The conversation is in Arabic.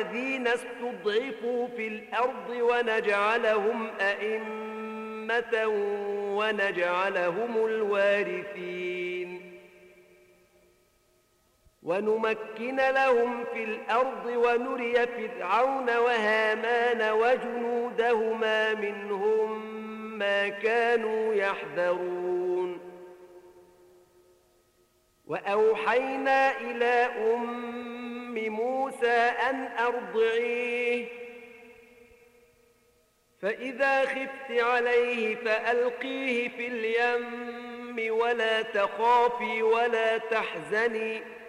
الذين استضعفوا في الأرض ونجعلهم أئمة ونجعلهم الوارثين ونمكن لهم في الأرض ونري فرعون وهامان وجنودهما منهم ما كانوا يحذرون وأوحينا إلى موسى أن أرضعيه فإذا خفت عليه فألقيه في اليم ولا تخافي ولا تحزني